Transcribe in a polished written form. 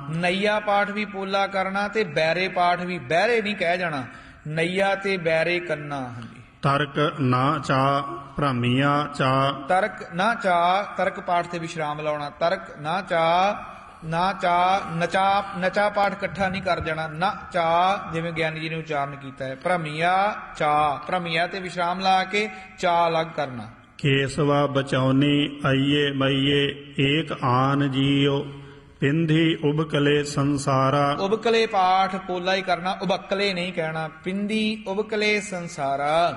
ਨਈਆ ਪਾਠ ਵੀ ਪੋਲਾ ਕਰਨਾ ਤੇ ਬੈਰੇ ਪਾਠ ਵੀ, ਬਹਿਰੇ ਨਹੀਂ ਕਹਿ ਜਾਣਾ, ਨਈਆ ਤੇ ਬੈਰੇ ਕਰਨਾ। ਹਾਂਜੀ। ਤਰਕ ਨਾ ਚਾ ਭ੍ਰਾਮੀਆ ਚਾ। ਤਰਕ ਨਾ ਚਾ, ਤਰਕ ਪਾਠ ਤੇ ਵਿਸ਼ਰਾਮ ਲਾਉਣਾ। ਤਰਕ ਨਾ ਚਾ, ਨਾ ਚਾ, ਨਚਾ, ਨਚਾ ਪਾਠ ਇਕੱਠਾ ਨਹੀਂ ਕਰ ਜਾਣਾ। ਨਾ ਚਾ ਜਿਵੇਂ ਗਿਆਨੀ ਜੀ ਨੇ ਉਚਾਰਨ ਕੀਤਾ ਹੈ। ਭ੍ਰਮੀਆ ਚਾ, ਭ੍ਰਮੀਆ ਤੇ ਵਿਸ਼ਰਾਮ ਲਾ ਕੇ ਚਾ ਅਲੱਗ ਕਰਨਾ। ਕੇਸਵਾ ਬਚਾਉਨੀ ਆਈਏ ਮਈਏ ਏਕ ਆਨ ਜੀਓ ਪਿੰਧੀ ਉਬਕਲੇ ਸੰਸਾਰਾ। ਉਬਕਲੇ ਪਾਠ ਪੋਲਾ ਹੀ ਕਰਨਾ, ਉਬਕਲੇ ਨਹੀਂ ਕਹਿਣਾ। ਪਿੰਦੀ ਉਬਕਲੇ ਸੰਸਾਰਾ।